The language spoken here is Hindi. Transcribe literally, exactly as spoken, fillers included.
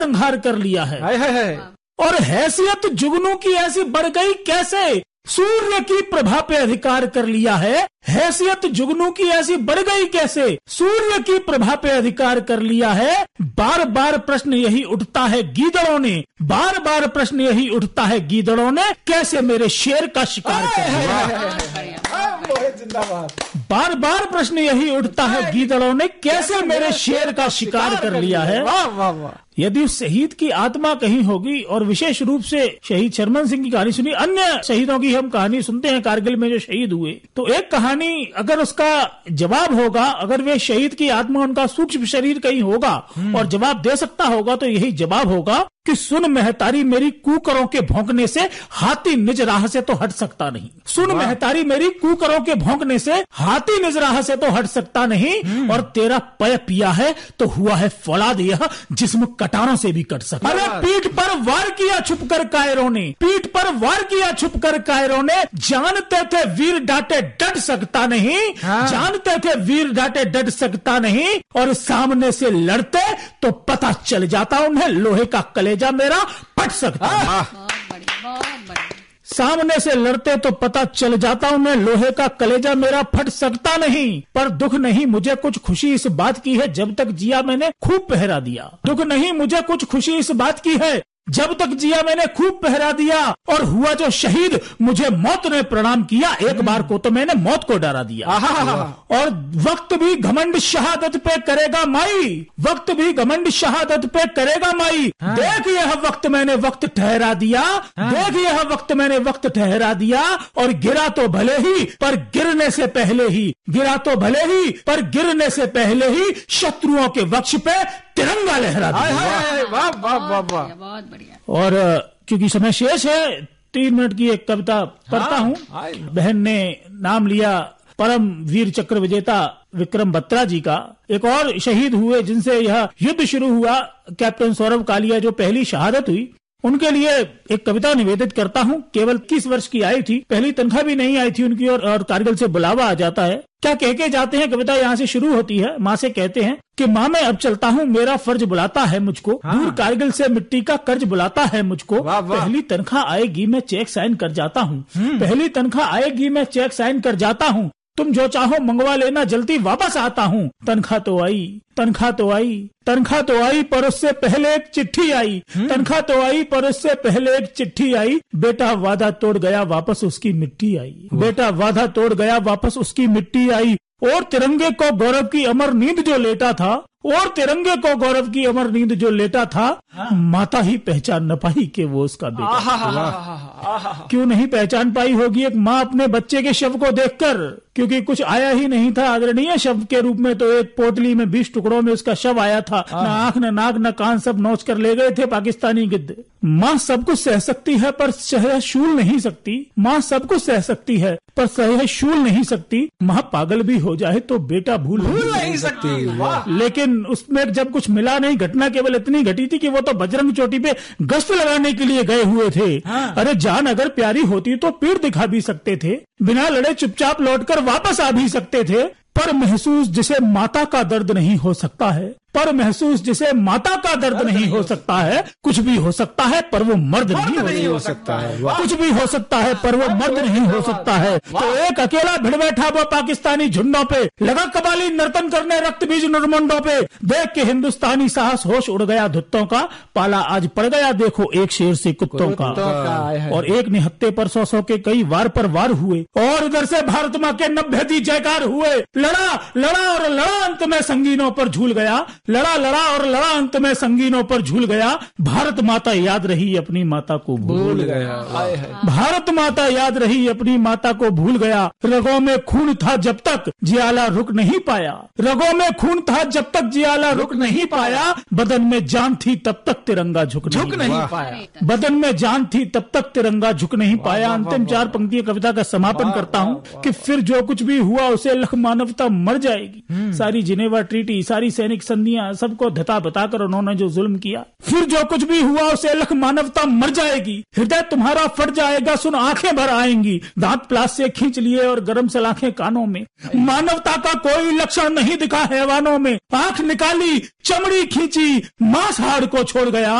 संहार कर लिया है। हाय हाय हाय। और हैसियत जुगनू की ऐसी बढ़ गई कैसे, सूर्य की प्रभा पे अधिकार कर लिया है। हैसियत जुगनू की ऐसी बढ़ गई कैसे, सूर्य की प्रभा पे अधिकार कर लिया है। बार बार प्रश्न यही उठता है गीदड़ों ने, बार बार प्रश्न यही उठता है गीदड़ों ने, कैसे मेरे शेर का शिकार कर लिया। जिंदाबाद। बार बार प्रश्न यही उठता है गीदड़ों ने, कैसे मेरे शेर का शिकार कर लिया है। वाह वाह वाह। यदि उस शहीद की आत्मा कहीं होगी, और विशेष रूप से शहीद शर्मन सिंह की कहानी सुनी, अन्य शहीदों की हम कहानी सुनते हैं कारगिल में जो शहीद हुए, तो एक कहानी अगर उसका जवाब होगा, अगर वे शहीद की आत्मा उनका सूक्ष्म शरीर कहीं होगा और जवाब दे सकता होगा, तो यही जवाब होगा कि सुन महतारी मेरी कूकरों के भौंकने से हाथी निज राह से तो हट सकता नहीं। सुन महतारी मेरी कूकरों के भौंकने से हाथी निज राह से तो हट सकता नहीं, और तेरा पय पिया है तो हुआ है फौलाद यह जिस्म कटारों से भी कट सकता। अरे पीठ पर वार किया छुपकर कायरों ने, पीठ पर वार किया छुपकर कायरों ने, जानते थे वीर डांटे डट सकता नहीं, जानते थे वीर डांटे डट सकता नहीं, और सामने से लड़ते तो पता चल जाता उन्हें लोहे का कलेजा मेरा फट सकता है। बहुत बढ़िया, बहुत बढ़िया। सामने से लड़ते तो पता चल जाता उन्हें लोहे का कलेजा मेरा फट सकता नहीं, पर दुख नहीं मुझे कुछ खुशी इस बात की है जब तक जिया मैंने खूब पहरा दिया। दुख नहीं मुझे कुछ खुशी इस बात की है जब तक जिया मैंने खूब पहरा दिया, और हुआ जो शहीद मुझे मौत ने प्रणाम किया, एक बार को तो मैंने मौत को डरा दिया। और वक्त भी घमंड शहादत पे करेगा माई, वक्त भी घमंड शहादत पे करेगा माई, देख यह वक्त मैंने वक्त ठहरा दिया, देख यह वक्त मैंने वक्त ठहरा दिया, और गिरा तो भले ही पर गिरने से पहले ही, गिरा तो भले ही पर गिरने से पहले ही शत्रुओं के वक्ष पे तिरंगा लहरा दिया। वाह वाह वाह वाह। बहुत बढ़िया। और क्योंकि समय शेष है, तीन मिनट की एक कविता पढ़ता हूँ। बहन ने नाम लिया परम वीर चक्र विजेता विक्रम बत्रा जी का। एक और शहीद हुए जिनसे यह युद्ध शुरू हुआ, कैप्टन सौरभ कालिया, जो पहली शहादत हुई, उनके लिए एक कविता निवेदित करता हूँ। केवल इक्कीस वर्ष की आई थी, पहली तनख्वाह भी नहीं आई थी उनकी, और, और कारगिल से बुलावा आ जाता है। क्या कह के जाते हैं, कविता यहाँ से शुरू होती है। माँ से कहते हैं कि माँ मैं अब चलता हूँ, मेरा फर्ज बुलाता है मुझको, हाँ। दूर कारगिल से मिट्टी का कर्ज बुलाता है मुझको, पहली तनख्वाह आएगी मैं चेक साइन कर जाता हूँ, पहली तनख्वाह आएगी मैं चेक साइन कर जाता हूँ, तुम जो चाहो मंगवा लेना जल्दी वापस आता हूँ। तनख्वाह तो आई, तनख्वाह तो आई, तनख्वाह तो आई, पर उससे पहले एक चिट्ठी आई, तनख्वाह तो आई पर उससे पहले एक चिट्ठी आई, बेटा वादा तोड़ गया वापस उसकी मिट्टी आई, बेटा वादा तोड़ गया वापस उसकी मिट्टी आई, और तिरंगे को गौरव की अमर नींद जो लेटा था, और तिरंगे को गौरव की अमर नींद जो लेटा था, माता ही पहचान न पाई कि वो उसका बेटा। क्यों नहीं पहचान पाई होगी एक माँ अपने बच्चे के शव को देखकर, क्योंकि कुछ आया ही नहीं था आदरणीय शव के रूप में, तो एक पोटली में बीस टुकड़ों में उसका शव आया था। न आंख न नाक न कान, सब नोच कर ले गए थे पाकिस्तानी गिद्ध। माँ सब कुछ सह सकती है पर सहशूल नहीं सकती, माँ सब कुछ सह सकती है पर सहशूल नहीं सकती, माँ पागल भी हो जाए तो बेटा भूल नहीं सकती। लेकिन उसमें जब कुछ मिला नहीं, घटना केवल इतनी घटी थी कि वो तो बजरंग चोटी पे गश्त लगाने के लिए गए हुए थे। हाँ। अरे जान अगर प्यारी होती तो पीर दिखा भी सकते थे, बिना लड़े चुपचाप लौटकर वापस आ भी सकते थे, पर महसूस जिसे माता का दर्द नहीं हो सकता है, पर महसूस जिसे माता का दर्द नहीं हो सकता है, कुछ भी हो सकता है पर वो मर्द नहीं, नहीं हो सकता है, कुछ भी हो सकता है पर वो मर्द नहीं हो सकता है। तो एक अकेला भिड़ बैठा वो पाकिस्तानी झुंडों पे, लगा कबाली नर्तन करने रक्त बीज नुरमुंडों पे, देख के हिंदुस्तानी साहस होश उड़ गया धुत्तों का, पाला आज पड़ गया देखो एक शेर से कुत्तों का, और एक निहत्ते पर सौ सौ के कई वार पर वार हुए, और इधर से भारत माँ के नब्बे दी जयकार हुए, लड़ा लड़ा और लड़ा अंत में संगीनों पर झूल गया, लड़ा लड़ा और लड़ा अंत में संगीनों पर झूल गया, भारत माता याद रही अपनी माता को भूल गया, भारत माता याद रही अपनी माता को भूल गया, रगों में खून था जब तक जियाला रुक नहीं पाया, रगों में खून था जब तक जियाला रुक नहीं पाया, बदन में जान थी तब तक तिरंगा झुक झुक नहीं पाया, बदन में जान थी तब तक तिरंगा झुक नहीं पाया। अंतिम चार पंक्तियां कविता का समापन करता हूँ कि फिर जो कुछ भी हुआ उसे लख मानव मानवता मर जाएगी। सारी जिनेवा ट्रीटी, सारी सैनिक संधियां, सबको धता बताकर उन्होंने जो जुल्म किया, फिर जो कुछ भी हुआ उसे अलख मानवता मर जाएगी। हृदय तुम्हारा फट जाएगा, सुन आंखें भर आएंगी। दांत प्लास से खींच लिए और गरम सलाखें कानों में। मानवता का कोई लक्षण नहीं दिखा हैवानों में। आंख निकाली, चमड़ी खींची, मांस हाड़ को छोड़ गया।